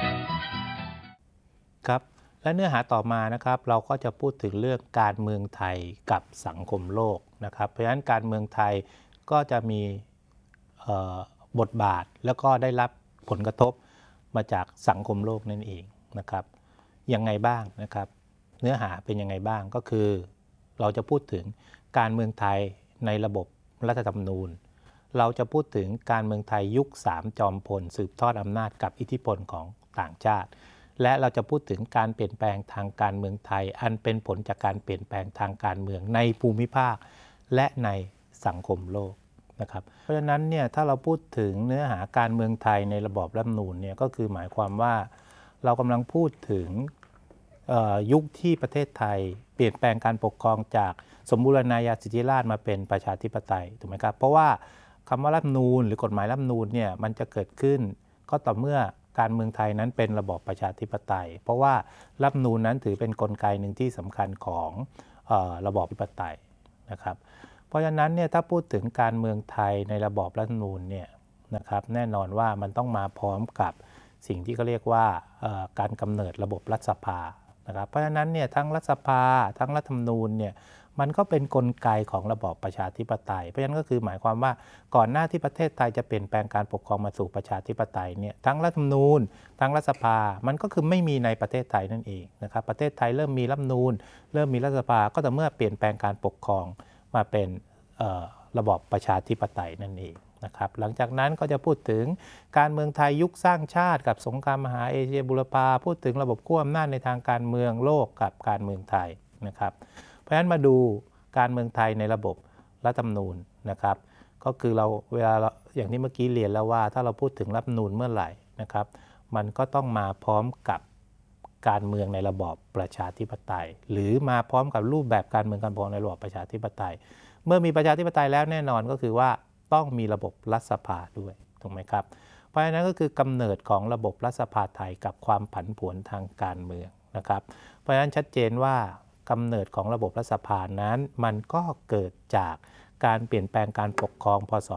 ครับและเนื้อหาต่อมานะครับเราก็จะพูดถึงเรื่องการเมืองไทยกับสังคมโลกนะครับเพราะฉะนั้นการเมืองไทยก็จะมีบทบาทแล้วก็ได้รับผลกระทบมาจากสังคมโลกนั่นเองนะครับยังไงบ้างนะครับเนื้อหาเป็นยังไงบ้างก็คือเราจะพูดถึงการเมืองไทยในระบบรัฐธรรมนูญเราจะพูดถึงการเมืองไทยยุค3จอมพลสืบทอดอำนาจกับอิทธิพลของต่างชาติและเราจะพูดถึงการเปลี่ยนแปลงทางการเมืองไทยอันเป็นผลจากการเปลี่ยนแปลงทางการเมืองในภูมิภาคและในสังคมโลกนะครับเพราะฉะนั้นเนี่ยถ้าเราพูดถึงเนื้อหาการเมืองไทยในระบอบรัฐธรรมนูญเนี่ยก็คือหมายความว่าเรากำลังพูดถึงยุคที่ประเทศไทยเปลี่ยนแปลงการปกครองจากสมบูรณาญาสิทธิราชย์มาเป็นประชาธิปไตยถูกไหมครับเพราะว่าคำว่ารัฐธรรมนูญหรือกฎหมายรัฐธรรมนูญเนี่ยมันจะเกิดขึ้นก็ต่อเมื่อการเมืองไทยนั้นเป็นระบอบประชาธิปไตยเพราะว่ารัฐธรรมนูญนั้นถือเป็นกลไกหนึ่งที่สำคัญของระบอบประชาธิปไตยนะครับเพราะฉะนั้นเนี่ยถ้าพูดถึงการเมืองไทยในระบอบรัฐธรรมนูญเนี่ยนะครับแน่นอนว่ามันต้องมาพร้อมกับสิ่งที่เขาเรียกว่าการกำเนิดระบบรัฐสภานะครับเพราะฉะนั้นเนี่ยทั้งรัฐสภาทั้งรัฐธรรมนูญเนี่ยมันก็เป็นกลไกของระบอบประชาธิปไตยเพราะฉะนั้นก็คือหมายความว่าก่อนหน้าที่ประเทศไทยจะเปลี่ยนแปลงการปกครองมาสู่ประชาธิปไตยเนี่ยทั้งรัฐธรรมนูญทั้งรัฐสภามันก็คือไม่มีในประเทศไทยนั่นเองนะครับประเทศไทยเริ่มมีรัฐธรรมนูญเริ่มมีรัฐสภาก็แต่เมื่อเปลี่ยนแปลงการปกครองมาเป็นระบอบประชาธิปไตยนั่นเองนะครับหลังจากนั้นก็จะพูดถึงการเมืองไทยยุคสร้างชาติกับสงครามมหาเอเชียบูรพาพูดถึงระบบขั้วอำนาจในทางการเมืองโลกกับการเมืองไทยนะครับเพราะฉะนั้นมาดูการเมืองไทยในระบบรัฐธรรมนูญนะครับก็คือเราเวลาอย่างที่เมื่อกี้เรียนแล้วว่าถ้าเราพูดถึงรัฐธรรมนูญเมื่อไหร่นะครับมันก็ต้องมาพร้อมกับการเมืองในระบอบประชาธิปไตยหรือมาพร้อมกับรูปแบบการเมืองการปกครองในระบอบประชาธิปไตยเมื่อมีประชาธิปไตยแล้วแน่นอนก็คือว่าต้องมีระบบรัฐสภาด้วยถูกไหมครับเพราะฉะนั้นก็คือกำเนิดของระบบรัฐสภาไทยกับความผันผวนทางการเมืองนะครับเพราะฉะนั้นชัดเจนว่ากำเนิดของระบบรัฐสภานั้นมันก็เกิดจากการเปลี่ยนแปลงการปกครองพศ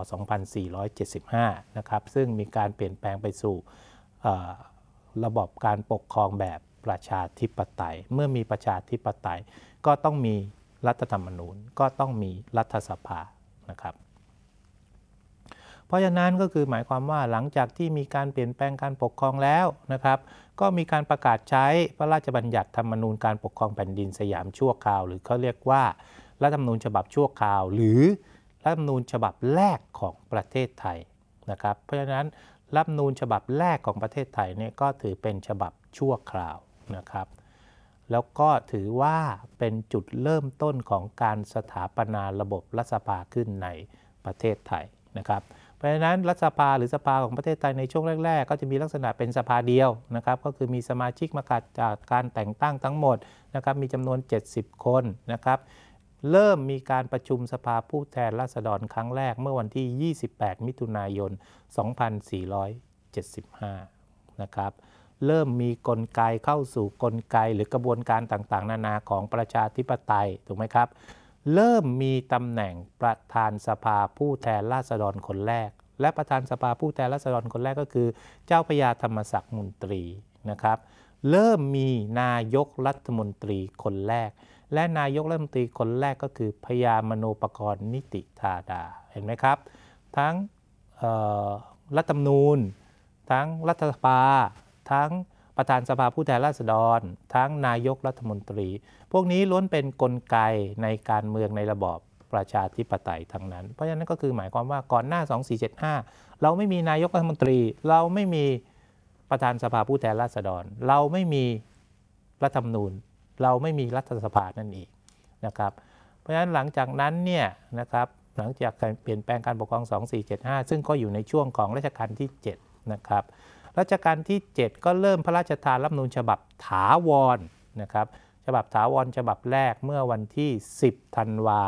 2475 นะครับซึ่งมีการเปลี่ยนแปลงไปสู่ระบบการปกครองแบบประชาธิปไตยเมื่อมีประชาธิปไตยก็ต้องมีรัฐธรรมนูญก็ต้องมีรัฐสภานะครับเพราะฉะนั้นก็คือหมายความว่าหลังจากที่มีการเปลี่ยนแปลงการปกครองแล้วนะครับก็มีการประกาศใช้พระราชบัญญัติธรรมนูญการปกครองแผ่นดินสยามชั่วคราวหรือเขาเรียกว่ารัฐธรรมนูญฉบับชั่วคราวหรือรัฐธรรมนูญฉบับแรกของประเทศไทยนะครับเพราะฉะนั้นรัฐธรรมนูญฉบับแรกของประเทศไทยเนี่ยก็ถือเป็นฉบับชั่วคราวนะครับแล้วก็ถือว่าเป็นจุดเริ่มต้นของการสถาปนาระบบรัฐสภาขึ้นในประเทศไทยนะครับเพราะฉะนั้นรัฐสภาหรือสภาของประเทศไทยในช่วงแรกๆก็จะมีลักษณะเป็นสภาเดียวนะครับก็คือมีสมาชิกมาจากการแต่งตั้งทั้งหมดนะครับมีจำนวน70คนนะครับเริ่มมีการประชุมสภาผู้แทนราษฎรครั้งแรกเมื่อวันที่28มิถุนายน2475นะครับเริ่มมีกลไกเข้าสู่กลไกหรือกระบวนการต่างๆนานาของประชาธิปไตยถูกไหมครับเริ่มมีตำแหน่งประธานสภาผู้แทนราษฎรคนแรกและประธานสภาผู้แทนราษฎรคนแรกก็คือเจ้าพระยาธรรมศักดิ์มนตรีนะครับเริ่มมีนายกรัฐมนตรีคนแรกและนายกรัฐมนตรีคนแรกก็คือพญามโนปกรณ์นิติธาดาเห็นไหมครับทั้งรัฐธรรมนูญทั้งรัฐสภาทั้งประธานสภาผู้แทนราษฎรทั้งนายกรัฐมนตรีพวกนี้ล้วนเป็นกลไกในการเมืองในระบอบประชาธิปไตยทั้งนั้นเพราะฉะนั้นก็คือหมายความว่าก่อนหน้า2475เราไม่มีนายกรัฐมนตรีเราไม่มีประธานสภาผู้แทนราษฎรเราไม่มีรัฐธรรมนูญเราไม่มีรัฐสภานั่นเองนะครับเพราะฉะนั้นหลังจากนั้นเนี่ยนะครับหลังจากการเปลี่ยนแปลงการปกครอง2475ซึ่งก็อยู่ในช่วงของรัชกาลที่7นะครับรัชกาลที่7ก็เริ่มพระราชทานรัฐธรรมนูญฉบับถาวรนะครับฉบับถาวรฉบับแรกเมื่อวันที่10ธันวา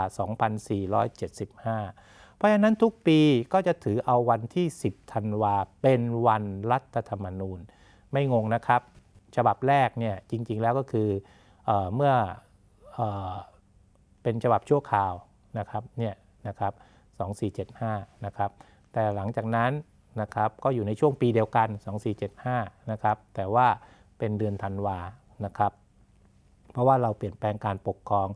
2475เพราะฉะนั้นทุกปีก็จะถือเอาวันที่10ธันวาเป็นวันรัฐธรรมนูญไม่งงนะครับฉบับแรกเนี่ยจริงๆแล้วก็คือเมื่อเป็นฉบับชั่วคราวนะครับเนี่ยนะครับ2475นะครับแต่หลังจากนั้นนะครับก็อยู่ในช่วงปีเดียวกัน2475นะครับแต่ว่าเป็นเดือนธันวานะครับเพราะว่าเราเปลี่ยนแปลงการปกครอง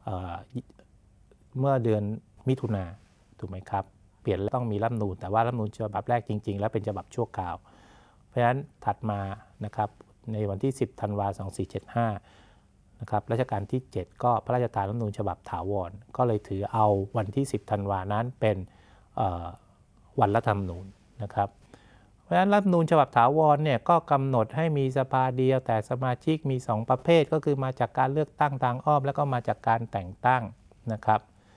เมื่อเดือนมิถุนาถูกไหมครับเปลี่ยนต้องมีรัฐธรรมนูญแต่ว่ารัฐธรรมนูญฉบับแรกจริงๆแล้วเป็นฉบับชั่วคราวเพราะฉะนั้นถัดมานะครับในวันที่10ธันวาคม2475นะครับรัชกาลที่7ก็พระราชทานรัฐธรรมนูญฉบับถาวรก็เลยถือเอาวันที่10ธันวานั้นเป็นวันรัฐธรรมนูญนะครับเพราะฉะนั้นรัฐธรรมนูญฉบับถาวรเนี่ยก็กำหนดให้มีสภาเดียวแต่สมาชิกมี2ประเภทก็คือมาจากการเลือกตั้งทางอ้อมแล้วก็มาจากการแต่งตั้งนะครับ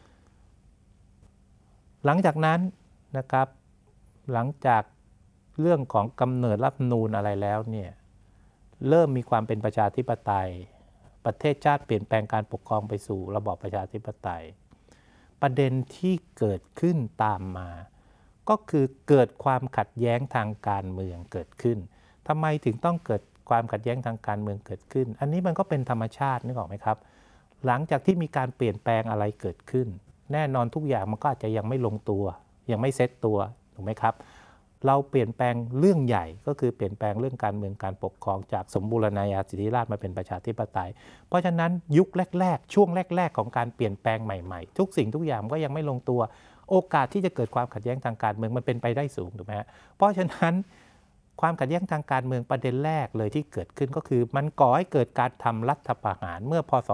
หลังจากนั้นนะครับหลังจากเรื่องของกำเนิดรัฐธรรมนูญอะไรแล้วเนี่ยเริ่มมีความเป็นประชาธิปไตยประเทศชาติเปลี่ยนแปลงการปกครองไปสู่ระบอบประชาธิปไตยประเด็นที่เกิดขึ้นตามมาก็คือเกิดความขัดแย้งทางการเมืองเกิดขึ้นทำไมถึงต้องเกิดความขัดแย้งทางการเมืองเกิดขึ้นอันนี้มันก็เป็นธรรมชาตินึกออกไหมครับหลังจากที่มีการเปลี่ยนแปลงอะไรเกิดขึ้นแน่นอนทุกอย่างมันก็อาจจะยังไม่ลงตัวยังไม่เซ็ตตัวถูกไหมครับเราเปลี่ยนแปลงเรื่องใหญ่ก็คือเปลี่ยนแปลงเรื่องการเมืองการปกครองจากสมบูรณาญาสิทธิราชย์มาเป็นประชาธิปไตยเพราะฉะนั้นยุคแรกๆช่วงแรกๆของการเปลี่ยนแปลงใหม่ๆทุกสิ่งทุกอย่างก็ยังไม่ลงตัวโอกาสที่จะเกิดความขัดแย้งทางการเมืองมันเป็นไปได้สูงถูกไหมฮะเพราะฉะนั้นความขัดแย้งทางการเมืองประเด็นแรกเลยที่เกิดขึ้นก็คือมันก่อให้เกิดการทำรัฐประหารเมื่อพศ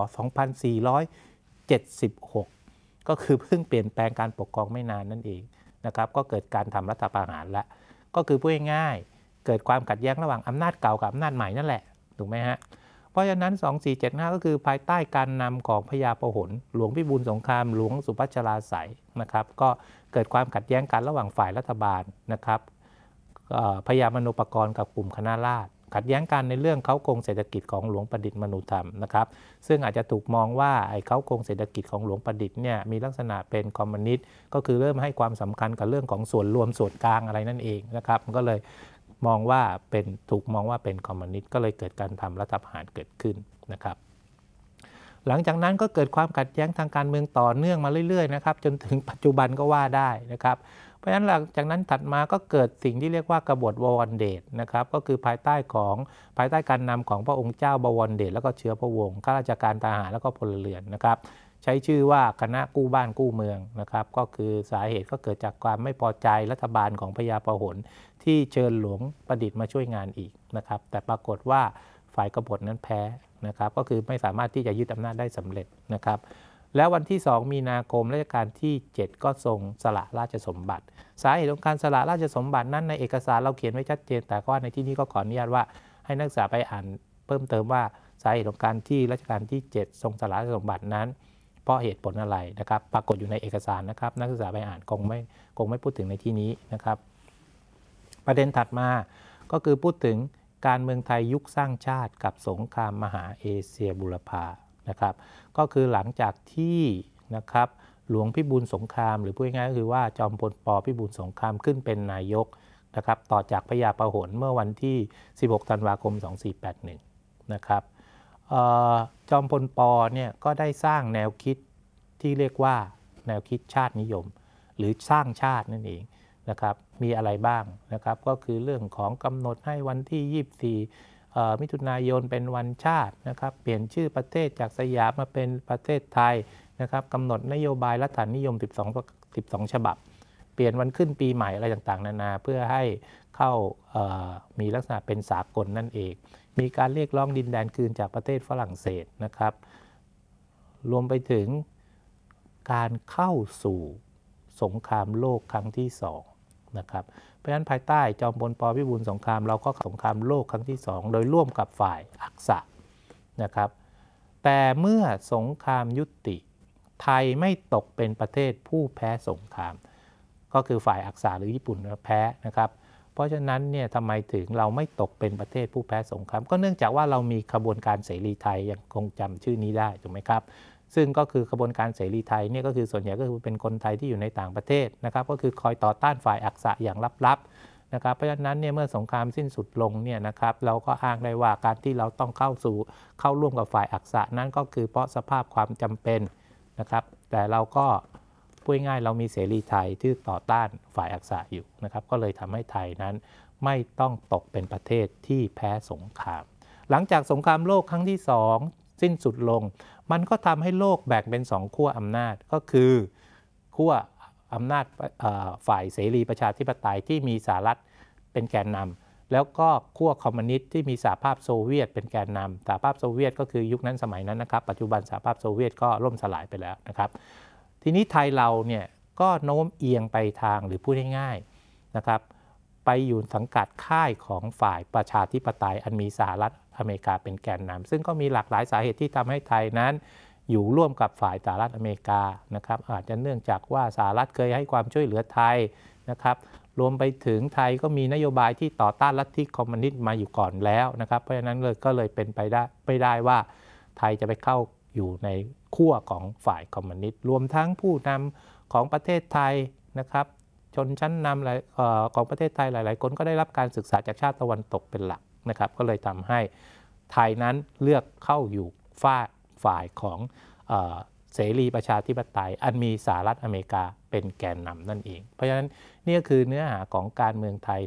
2476ก็คือเพิ่งเปลี่ยนแปลงการปกครองไม่นานนั่นเองนะครับก็เกิดการทำรัฐประหารแล้วก็คือพูดง่ายๆเกิดความขัดแย้งระหว่างอำนาจเก่ากับอำนาจใหม่นั่นแหละถูกไหมฮะเพราะฉะนั้น2475ก็คือภายใต้การนำของพญาพหลหลวงพิบูลสงครามหลวงสุพัชราไสยนะครับก็เกิดความขัดแย้งกันระหว่างฝ่ายรัฐบาลนะครับพญามโนปกรณ์กับกลุ่มคณะราษฎรขัดแย้งกันในเรื่องเขาโครงเศรษฐกิจของหลวงประดิษฐ์มนูธรรมนะครับซึ่งอาจจะถูกมองว่าไอ้เขาโครงเศรษฐกิจของหลวงประดิษฐ์เนี่ยมีลักษณะเป็นคอมมิวนิสต์ก็คือเริ่มให้ความสำคัญกับเรื่องของส่วนรวมส่วนกลางอะไรนั่นเองนะครับมันก็เลยมองว่าถูกมองว่าเป็นคอมมิวนิสต์ก็เลยเกิดการทำรัฐประหารเกิดขึ้นนะครับหลังจากนั้นก็เกิดความขัดแย้งทางการเมืองต่อเนื่องมาเรื่อยๆนะครับจนถึงปัจจุบันก็ว่าได้นะครับเพราะฉะนั้นหลังจากนั้นถัดมาก็เกิดสิ่งที่เรียกว่ากบฏบวรเดชนะครับก็คือภายใต้การนำของพระองค์เจ้าบวรเดชแล้วก็เชื้อพระวงศ์ข้าราชการทหารแล้วก็พลเรือนนะครับใช้ชื่อว่าคณะกู้บ้านกู้เมืองนะครับก็คือสาเหตุก็เกิดจากความไม่พอใจรัฐบาลของพญาพหลที่เชิญหลวงประดิษฐ์มาช่วยงานอีกนะครับแต่ปรากฏว่าฝ่ายกบฏนั้นแพ้นะครับก็คือไม่สามารถที่จะยึดอำนาจได้สำเร็จนะครับแล้ววันที่2มีนาคมรัชกาลที่7ก็ทรงสละราชสมบัติสาเหตุของการสละราชสมบัตินั้นในเอกสารเราเขียนไว้ชัดเจนแต่ว่าในที่นี้ก็ขออนุญาตว่าให้นักศึกษาไปอ่านเพิ่มเติมว่าสาเหตุของการที่รัชกาลที่7ทรงสละราชสมบัตินั้นเพราะเหตุผลอะไรนะครับปรากฏอยู่ในเอกสารนะครับนักศึกษาไปอ่านคงไม่พูดถึงในที่นี้นะครับประเด็นถัดมาก็คือพูดถึงการเมืองไทยยุคสร้างชาติกับสงครามมหาเอเชียบูรพานะครับก็คือหลังจากที่นะครับหลวงพิบูลสงครามหรือพูดง่ายๆก็คือว่าจอมพลป.พิบูลสงครามขึ้นเป็นนายกนะครับต่อจากพญาพหลเมื่อวันที่16ธันวาคม2481นะครับจอมพลป.เนี่ยก็ได้สร้างแนวคิดที่เรียกว่าแนวคิดชาตินิยมหรือสร้างชาตินั่นเองนะครับมีอะไรบ้างนะครับก็คือเรื่องของกำหนดให้วันที่24มิถุนายนเป็นวันชาตินะครับเปลี่ยนชื่อประเทศจากสยามมาเป็นประเทศไทยนะครับกำหนดนโยบายรัฐนิยม12ฉบับเปลี่ยนวันขึ้นปีใหม่อะไรต่างๆนานาเพื่อให้เข้ามีลักษณะเป็นสากลนั่นเองมีการเรียกร้องดินแดนคืนจากประเทศฝรั่งเศสนะครับรวมไปถึงการเข้าสู่สงครามโลกครั้งที่2นะครับเพราะฉะนั้นภายใต้จอมพลป.พิบูลสงครามเราก็สงครามโลกครั้งที่2โดยร่วมกับฝ่ายอักษะนะครับแต่เมื่อสงครามยุติไทยไม่ตกเป็นประเทศผู้แพ้สงครามก็คือฝ่ายอักษะหรือญี่ปุ่นแพ้นะครับเพราะฉะนั้นเนี่ยทำไมถึงเราไม่ตกเป็นประเทศผู้แพ้สงครามก็เนื่องจากว่าเรามีขบวนการเสรีไทยยังคงจำชื่อนี้ได้ถูกไหมครับซึ่งก็คือขบวนการเสรีไทยเนี่ยก็คือส่วนใหญ่ก็คือเป็นคนไทยที่อยู่ในต่างประเทศนะครับก็คือคอยต่อต้านฝ่ายอักษะอย่างลับๆนะครับเพราะฉะนั้นเนี่ยเมื่อสงครามสิ้นสุดลงเนี่ยนะครับเราก็อ้างได้ว่าการที่เราต้องเข้าร่วมกับฝ่ายอักษะนั้นก็คือเพราะสภาพความจำเป็นนะครับแต่เราก็พูดง่ายๆเรามีเสรีไทยที่ต่อต้านฝ่ายอักษะอยู่นะครับก็เลยทำให้ไทยนั้นไม่ต้องตกเป็นประเทศที่แพ้สงครามหลังจากสงครามโลกครั้งที่2สิ้นสุดลงมันก็ทำให้โลกแบ่งเป็น2ขั้วอำนาจก็คือขั้วอำนาจฝ่ายเสรีประชาธิปไตยที่มีสหรัฐเป็นแกนนำแล้วก็ขั้วคอมมิวนิสต์ที่มีสหภาพโซเวียตเป็นแกนนำสหภาพโซเวียตก็คือยุคนั้นสมัยนั้นนะครับปัจจุบันสหภาพโซเวียตก็ล่มสลายไปแล้วนะครับทีนี้ไทยเราเนี่ยก็โน้มเอียงไปทางหรือพูดง่ายๆนะครับไปอยู่สังกัดค่ายของฝ่ายประชาธิปไตยอันมีสหรัฐอเมริกาเป็นแกนนำซึ่งก็มีหลากหลายสาเหตุที่ทำให้ไทยนั้นอยู่ร่วมกับฝ่ายสหรัฐอเมริกานะครับอาจจะเนื่องจากว่าสหรัฐเคยให้ความช่วยเหลือไทยนะครับรวมไปถึงไทยก็มีนโยบายที่ต่อต้านลัทธิคอมมิวนิสต์มาอยู่ก่อนแล้วนะครับเพราะฉะนั้นก็เลยเป็นไปได้ไม่ได้ว่าไทยจะไปเข้าอยู่ในขั้วของฝ่ายคอมมิวนิสต์รวมทั้งผู้นำของประเทศไทยนะครับชนชั้นนำของประเทศไทยหลายๆคนก็ได้รับการศึกษาจากชาติตะวันตกเป็นหลักนะครับก็เลยทำให้ไทยนั้นเลือกเข้าอยู่ฝ่ายของเสรีประชาธิปไตยอันมีสหรัฐอเมริกาเป็นแกนนำนั่นเองเพราะฉะนั้นนี่ก็คือเนื้อหาของการเมืองไทย